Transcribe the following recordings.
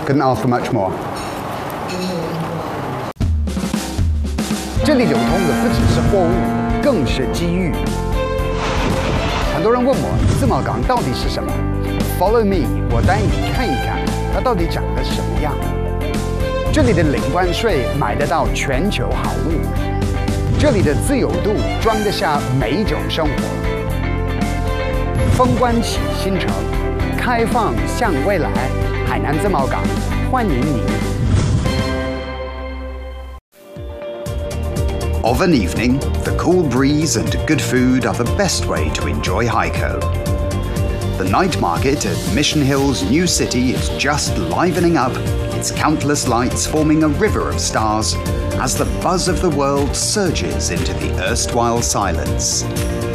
couldn't ask for much more. 这里流通的不只是货物，更是机遇。很多人问我自贸港到底是什么 ？Follow me， 我带你看一看它到底长得什么样。这里的零关税买得到全球好物，这里的自由度装得下每一种生活。封关起新城，开放向未来，海南自贸港欢迎你。 Of an evening, the cool breeze and good food are the best way to enjoy Haikou. The night market at Mission Hill's new city is just livening up, its countless lights forming a river of stars as the buzz of the world surges into the erstwhile silence.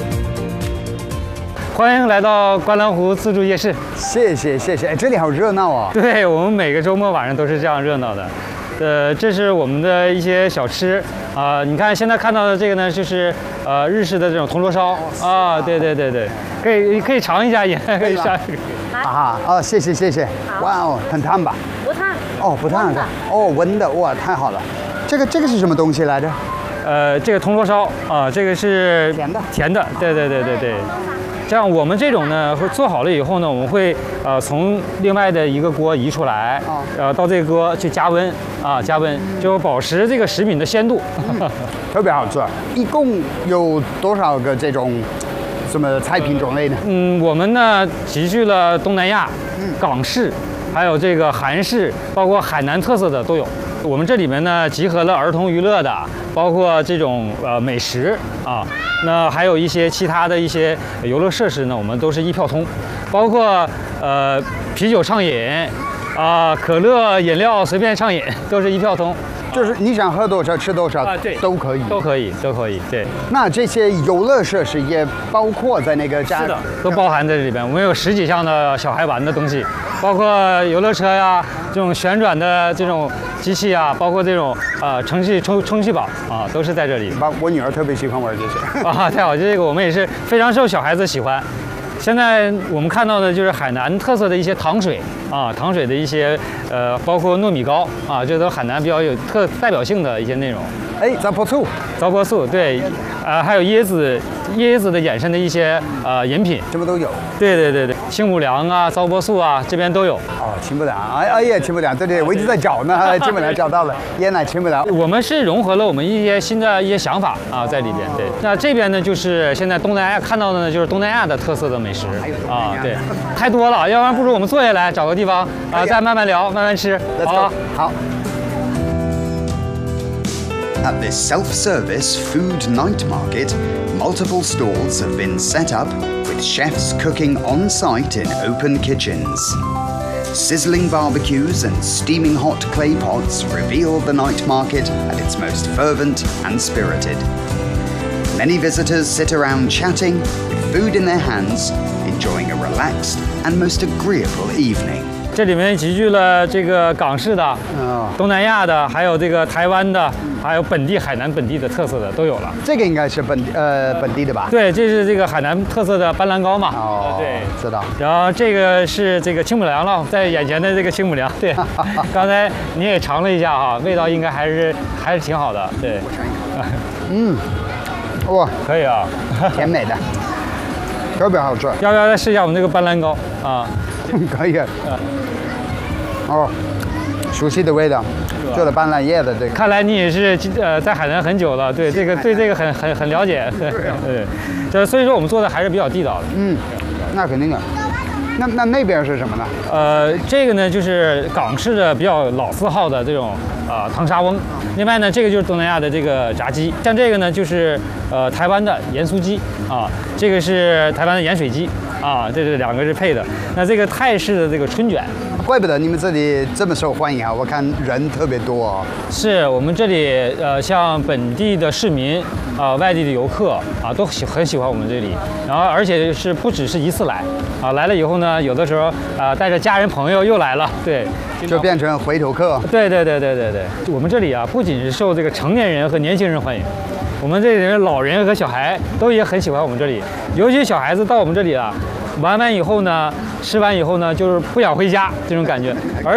欢迎来到观澜湖自助夜市。 谢谢谢谢，哎，这里好热闹哦。 对，我们每个周末晚上都是这样热闹的。这是我们的一些小吃啊、你看现在看到的这个呢，就是日式的这种铜锣烧啊，对对对对，可以尝一下也可以尝。 啊哦，谢谢谢谢。哇哦，很烫吧？ 不烫。 哦，不烫的。哦，温的，哇，太好了。这个是什么东西来着？ 这个铜锣烧啊，这个是甜的。 甜的，对对对对对。像我们这种呢，会做好了以后呢，我们会从另外的一个锅移出来，到这个锅去加温啊，加温就保持这个食品的鲜度， 特别好吃。一共有多少个这种什么菜品种类呢？ 我们呢集聚了东南亚、港式，还有这个韩式，包括海南特色的都有。我们这里面呢集合了儿童娱乐的，包括这种美食啊，那还有一些其他的一些游乐设施呢，我们都是一票通，包括啤酒畅饮啊，可乐饮料随便畅饮都是一票通。 就是你想喝多少吃多少对， 都可以， 都可以，都可以。对， 那这些游乐设施也包括在那个是的，都包含在这里边。我们有10几项的小孩玩的东西，包括游乐车呀，这种旋转的这种机器啊，包括这种充气宝啊，都是在这里。 我女儿特别喜欢玩这些啊，太好，这个我们也是非常受小孩子喜欢。现在我们看到的就是海南特色的一些糖水啊，糖水的一些包括糯米糕啊，这都海南比较有代表性的一些内容。 哎，糟粕醋， 糟粕醋，对，还有椰子的衍生的一些饮品， 什么都有。 对对对对，清补凉啊，糟粕醋啊，这边都有。 哦，清补凉，哎呀，清补凉，对对，我一直在找呢，清补凉找到了，椰奶清补凉。 我们是融合了我们一些新的一些想法啊在里边。对，那这边呢就是现在东南亚看到的呢就是东南亚的特色的美食啊，对，太多了，要不然不如我们坐下来找个地方啊，再慢慢聊，慢慢吃，好吧？ 好。 At this self-service food night market, multiple stalls have been set up with chefs cooking on-site in open kitchens. Sizzling barbecues and steaming hot clay pots reveal the night market at its most fervent and spirited. Many visitors sit around chatting, with food in their hands, enjoying a relaxed and most agreeable evening. 这里面集聚了这个港式的、东南亚的，还有这个台湾的，还有海南本地的特色的都有了。 这个应该是本地的吧？ 对，这是这个海南特色的斑斓糕嘛。 哦， 对， 知道。 然后这个是这个清补凉了，在眼前的这个清补凉。对，刚才你也尝了一下哈，味道应该还是挺好的。对， 我尝一下。哇， 可以啊， 甜美的，特别好吃。 要不要再试一下我们这个斑斓糕啊？ 可以。哦，熟悉的味道，做的斑斓叶的这个。 看来你也是在海南很久了，对这个很了解，对，所以说我们做的还是比较地道的。 那肯定的。那边是什么呢？ 这个呢就是港式的比较老字号的这种糖沙翁。另外呢，这个就是东南亚的这个炸鸡，像这个呢就是台湾的盐酥鸡啊，这个是台湾的盐水鸡啊，这是2个是配的。那这个泰式的这个春卷。 怪不得你们这里这么受欢迎啊！我看人特别多哦。 是我们这里像本地的市民外地的游客啊，都很喜欢我们这里。然后而且是不只是一次来啊，来了以后呢，有的时候带着家人朋友又来了，对， 就变成回头客。 对。我们这里啊，不仅是受这个成年人和年轻人欢迎，我们这里人老人和小孩都也很喜欢我们这里，尤其小孩子到我们这里啊。玩完以后呢，吃完以后呢，就是不想回家这种感觉，而